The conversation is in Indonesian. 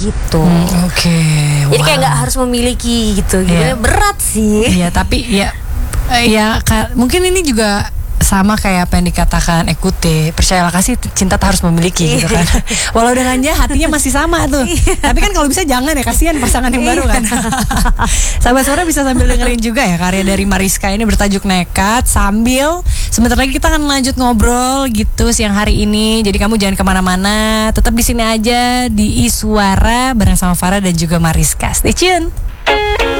gitu. Oke. Jadi kayak nggak harus memiliki gitu. Berat sih. Iya, tapi mungkin ini juga sama kayak apa yang dikatakan Ekute, percayalah kasih cinta tak harus memiliki gitu kan. Walau dengannya hatinya masih sama tuh. Tapi kan kalau bisa jangan ya, kasihan pasangan yang baru kan. Sahabat Suara bisa sambil dengerin juga ya karya dari Mariska ini bertajuk Nekat, sambil sebentar lagi kita akan lanjut ngobrol gitu siang hari ini. Jadi kamu jangan kemana-mana, tetap di sini aja di Iswara bareng sama Farah dan juga Mariska. Stay tune.